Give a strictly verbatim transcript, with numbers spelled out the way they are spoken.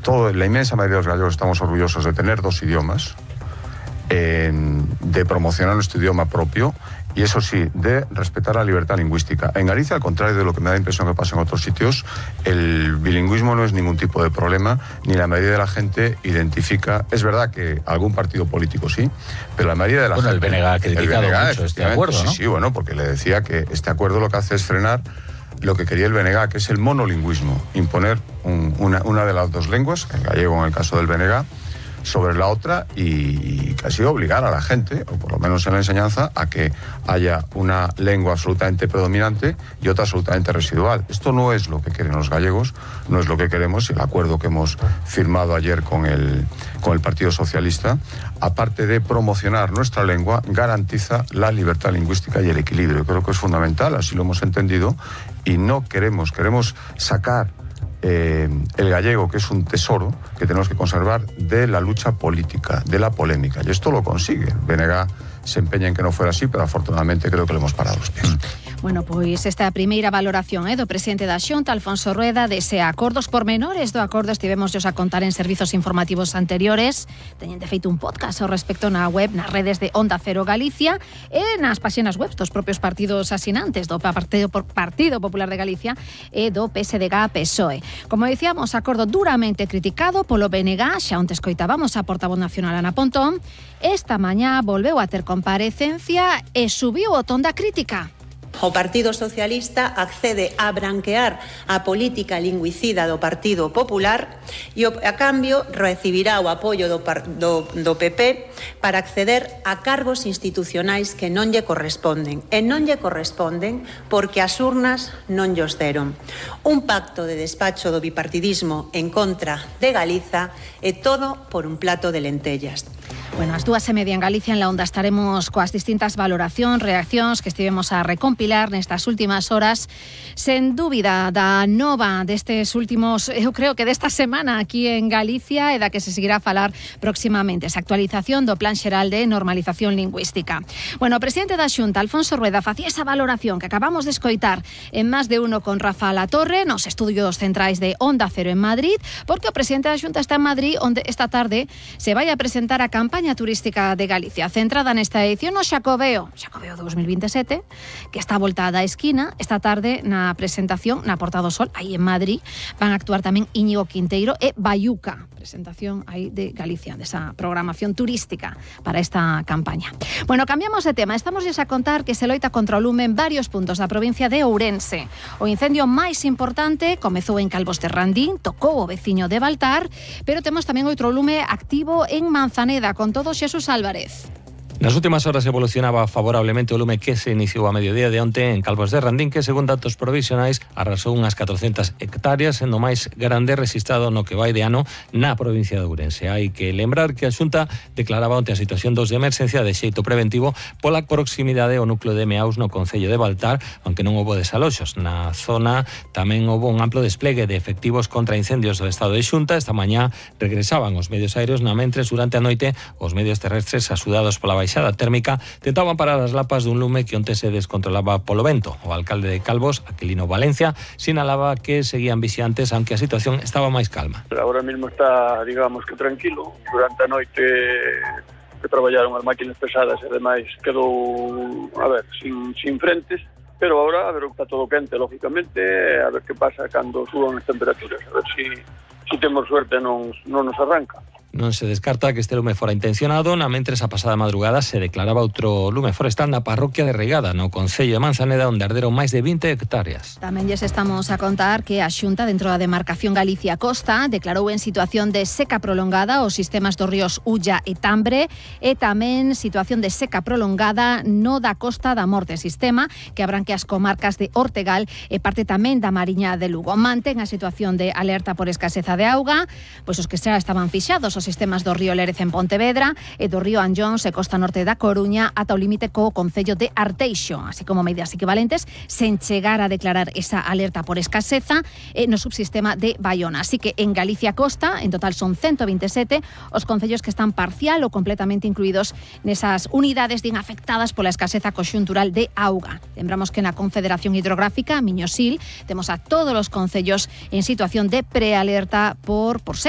todo, la inmensa mayoría de los gallegos estamos orgullosos de tener dos idiomas, eh, de promocionar nuestro idioma propio y, eso sí, de respetar la libertad lingüística. En Galicia, al contrario de lo que me da la impresión que pasa en otros sitios, el bilingüismo no es ningún tipo de problema, ni la mayoría de la gente identifica. Es verdad que algún partido político sí, pero la mayoría de la bueno, gente... el B N G ha criticado el B N G, mucho este acuerdo, ¿no? Sí, sí, bueno, porque le decía que este acuerdo lo que hace es frenar lo que quería el B N G, que es el monolingüismo, imponer un, una, una de las dos lenguas, el gallego en el caso del B N G, sobre la otra y, y casi obligar a la gente, o por lo menos en la enseñanza, a que haya una lengua absolutamente predominante y otra absolutamente residual. Esto no es lo que quieren los gallegos, no es lo que queremos, y el acuerdo que hemos firmado ayer con el, con el Partido Socialista, aparte de promocionar nuestra lengua, garantiza la libertad lingüística y el equilibrio. Creo que es fundamental, así lo hemos entendido, y no queremos, queremos sacar Eh, el gallego, que es un tesoro que tenemos que conservar, de la lucha política, de la polémica, y esto lo consigue. B N G se empeña en que non fuera así, pero afortunadamente creo que le hemos parado os pies. Bueno, pois esta é a primeira valoración eh, do presidente da Xunta, Alfonso Rueda, dese acordos pormenores do acordo. Estivemos a contar en servizos informativos anteriores. Teñen de feito un podcast ao respecto na web, nas redes de Onda Cero Galicia e nas páxinas web dos propios partidos asinantes do Partido, Partido Popular de Galicia e do P S D G P S O E. Como dicíamos, acordo duramente criticado polo B N G, xa onte escoitábamos a portavoz nacional Ana Pontón. Esta mañá volveu a ter comparecencia e subiu o ton da crítica. O Partido Socialista accede a branquear a política lingüicida do Partido Popular e, a cambio, recibirá o apoio do, do, do P P para acceder a cargos institucionais que non lle corresponden. E non lle corresponden porque as urnas non llos deron. Un pacto de despacho do bipartidismo en contra de Galiza e todo por un plato de lentellas. Bueno, as dúas e media en Galicia en la Onda estaremos coas distintas valoracións, reaccións que estivemos a recompilar nestas últimas horas. Sen dúbida da nova destes últimos, eu creo que desta semana aquí en Galicia e da que se seguirá a falar próximamente, esa actualización do Plan Xeral de Normalización Lingüística. Bueno, o presidente da Xunta, Alfonso Rueda, facía esa valoración que acabamos de escoitar en Más de Uno con Rafa Latorre, nos estudios centrais de Onda Cero en Madrid, porque o presidente da Xunta está en Madrid, onde esta tarde se vai a presentar a campaña turística de Galicia, centrada nesta edición no Xacobeo, Xacobeo dos mil veintisiete, que está voltada á esquina. Esta tarde na presentación na Porta do Sol, aí en Madrid, van a actuar tamén Íñigo Quinteiro e Bayuca, presentación aí de Galicia, desa programación turística para esta campaña. Bueno, cambiamos de tema, estamos a contar que se loita contra o lume en varios puntos da provincia de Ourense. O incendio máis importante comezou en Calvos de Randín, tocou o veciño de Baltar, pero temos tamén outro lume activo en Manzaneda. Con todo, Xesús Álvarez. Nas últimas horas evolucionaba favorablemente o lume que se iniciou a mediodía de onte en Calvos de Randín, que, según datos provisionais, arrasou unhas catrocentas hectáreas, sendo máis grande registrado no que vai de ano na provincia de Ourense. Hai que lembrar que a Xunta declaraba onte a situación dos de emerxencia de xeito preventivo pola proximidade ao núcleo de Meaus no concello de Baltar, aunque non houbo desaloxos. Na zona tamén houbo un amplo desplegue de efectivos contra incendios do estado de Xunta. Esta mañá regresaban os medios aéreos, na mentres durante a noite os medios terrestres, axudados pola baixada térmica, tentaban parar as lapas dun lume que onte se descontrolaba polo vento. O alcalde de Calvos, Aquilino Valencia, sinalaba que seguían vixiantes, aunque a situación estaba máis calma. Agora mesmo está, digamos que tranquilo. Durante a noite que traballaron as máquinas pesadas e demais quedou, a ver, sin, sin frentes, pero agora, a ver, está todo quente, lógicamente, a ver que pasa cando suban as temperaturas, a ver si, si temos suerte non, non nos arranca. Non se descarta que este lume fora intencionado, na mentres a pasada madrugada se declaraba outro lume forestal na parroquia de Reigada, no concello de Manzaneda, onde arderon máis de vinte hectáreas. Tamén lles estamos a contar que a Xunta, dentro da demarcación Galicia Costa, declarou en situación de seca prolongada os sistemas dos ríos Ulla e Tambre, e tamén situación de seca prolongada no da Costa da Morte, sistema que abranque as comarcas de Ortegal e parte tamén da Mariña de Lugo. Mantén a situación de alerta por escaseza de auga, pois os que xa estaban fixados os sistemas do río Lérez en Pontevedra e do río Anllóns e Costa Norte da Coruña ata o límite co concello de Arteixo, así como medidas equivalentes sen chegar a declarar esa alerta por escaseza e no subsistema de Baiona. Así que en Galicia Costa, en total son ciento veintisiete os concellos que están parcial ou completamente incluídos nesas unidades din afectadas pola escaseza conxuntural de auga. Lembramos que na Confederación Hidrográfica, Miñosil, temos a todos os concellos en situación de prealerta por por